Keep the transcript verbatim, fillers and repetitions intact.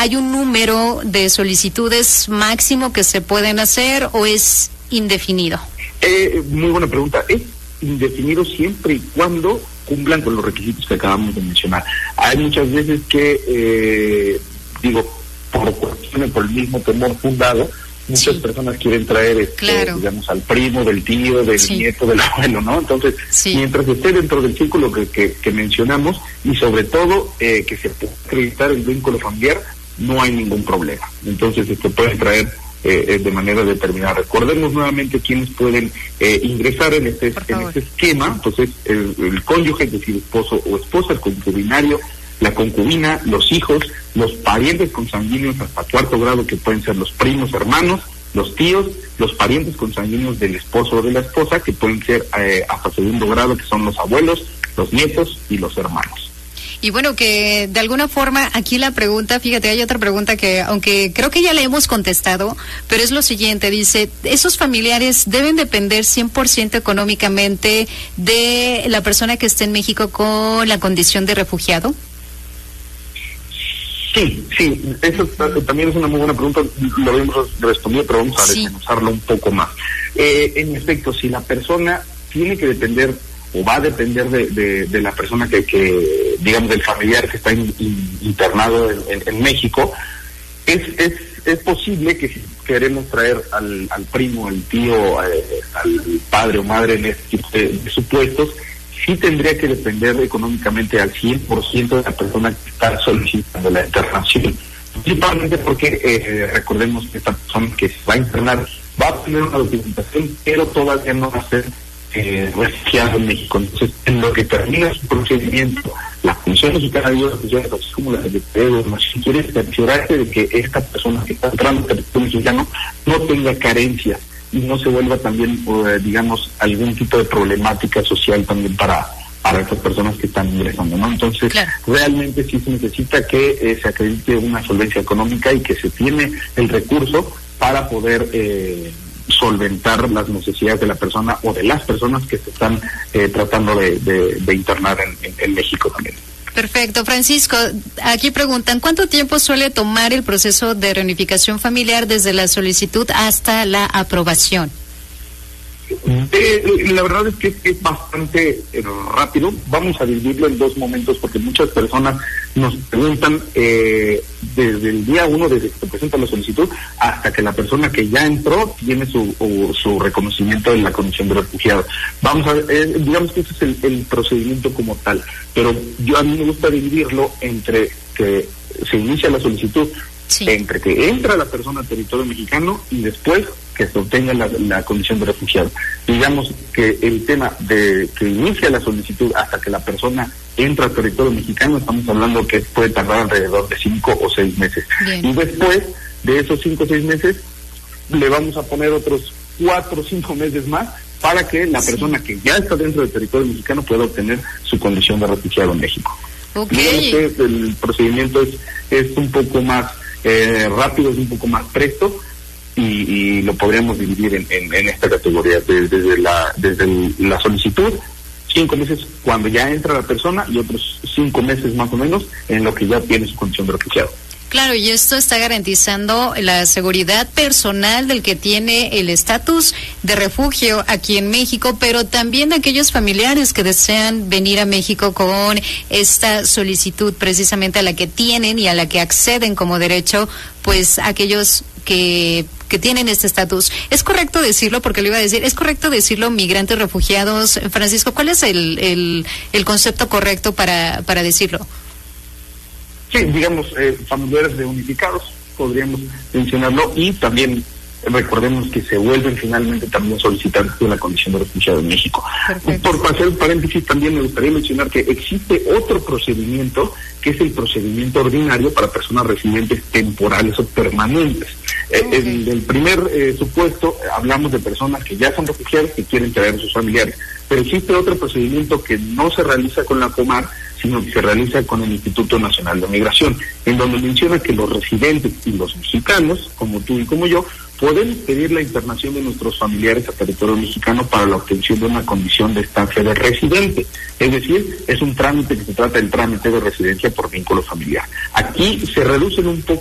¿hay un número de solicitudes máximo que se pueden hacer o es indefinido? Eh, muy buena pregunta. Es indefinido siempre y cuando cumplan con los requisitos que acabamos de mencionar. Hay muchas veces que, eh, digo, por cuestiones, por el mismo temor fundado, muchas sí. personas quieren traer, este, claro. digamos, al primo, del tío, del sí. nieto, del abuelo, ¿no? Entonces, sí. mientras esté dentro del círculo que, que, que mencionamos y sobre todo eh, que se pueda acreditar el vínculo familiar, no hay ningún problema. Entonces, este pueden traer eh, de manera determinada. Recordemos nuevamente quiénes pueden eh, ingresar en este, en este esquema, pues es el, el cónyuge, es decir, esposo o esposa, el concubinario, la concubina, los hijos, los parientes consanguíneos hasta cuarto grado, que pueden ser los primos, hermanos, los tíos, los parientes consanguíneos del esposo o de la esposa, que pueden ser eh, hasta segundo grado, que son los abuelos, los nietos y los hermanos. Y bueno, que de alguna forma aquí la pregunta, fíjate, hay otra pregunta que, aunque creo que ya le hemos contestado, pero es lo siguiente, dice, ¿esos familiares deben depender cien por ciento económicamente de la persona que esté en México con la condición de refugiado? Sí, sí, eso también es una muy buena pregunta, lo habíamos respondido, pero vamos a sí. desmenuzarlo un poco más. Eh, en efecto, si la persona tiene que depender o va a depender de, de, de la persona que, que, digamos, del familiar que está in, in, internado en, en, en México, es, es, es posible que si queremos traer al, al primo, al tío, eh, al padre o madre en este tipo de, de supuestos, sí tendría que depender económicamente al cien por ciento de la persona que está solicitando la internación. Principalmente porque eh, recordemos que esta persona que se va a internar va a tener una documentación, pero todavía no va a ser eh, refugiado en México. Entonces, en lo que termina su procedimiento, la Comisión Mexicana de Ayuda Social, así como la Secretaría de Gobernación, quiere cerciorarse de que esta persona que está entrando al territorio mexicano no tenga carencias y no se vuelva también, eh, digamos, algún tipo de problemática social también para para estas personas que están ingresando, ¿no? Entonces, claro. realmente sí se necesita que eh, se acredite una solvencia económica y que se tiene el recurso para poder eh, solventar las necesidades de la persona o de las personas que se están eh, tratando de, de, de internar en, en, en México también. Perfecto. Francisco, aquí preguntan, ¿cuánto tiempo suele tomar el proceso de reunificación familiar desde la solicitud hasta la aprobación? Eh, la verdad es que es bastante eh, rápido. Vamos a dividirlo en dos momentos porque muchas personas nos preguntan eh, desde el día uno, desde que se presenta la solicitud, hasta que la persona que ya entró tiene su, o, su reconocimiento en la condición de refugiado. Vamos a ver, eh, digamos que ese es el, el procedimiento como tal, pero yo a mí me gusta dividirlo entre que se inicia la solicitud, sí. entre que entra la persona al territorio mexicano y después que se obtenga la, la condición de refugiado. Digamos que el tema de que inicia la solicitud hasta que la persona entra al territorio mexicano, estamos hablando que puede tardar alrededor de cinco o seis meses. Bien. Y después de esos cinco o seis meses, le vamos a poner otros cuatro o cinco meses más para que la sí. persona que ya está dentro del territorio mexicano pueda obtener su condición de refugiado en México. Okay. Digamos que el procedimiento es, es un poco más eh, rápido, es un poco más presto, Y, y lo podríamos dividir en, en, en esta categoría, desde, desde, la, desde el, la solicitud, cinco meses cuando ya entra la persona y otros cinco meses más o menos en lo que ya tiene su condición de refugiado. Claro, y esto está garantizando la seguridad personal del que tiene el estatus de refugio aquí en México, pero también de aquellos familiares que desean venir a México con esta solicitud precisamente a la que tienen y a la que acceden como derecho, pues aquellos que que tienen este estatus. ¿Es correcto decirlo? Porque le iba a decir, ¿es correcto decirlo migrantes refugiados? Francisco, ¿cuál es el, el, el concepto correcto para, para decirlo? Sí, digamos, eh, familiares reunificados, podríamos mencionarlo, y también recordemos que se vuelven finalmente también solicitantes de la condición de refugiado en México. Perfecto. Por hacer un paréntesis, también me gustaría mencionar que existe otro procedimiento, que es el procedimiento ordinario para personas residentes temporales o permanentes. Okay. Eh, en el primer eh, supuesto hablamos de personas que ya son refugiados que quieren traer a sus familiares, pero existe otro procedimiento que no se realiza con la Comar, sino que se realiza con el Instituto Nacional de Migración, en donde menciona que los residentes y los mexicanos, como tú y como yo, podemos pedir la internación de nuestros familiares a territorio mexicano para la obtención de una condición de estancia de residente. Es decir, es un trámite que se trata del trámite de residencia por vínculo familiar. Aquí se reducen un poco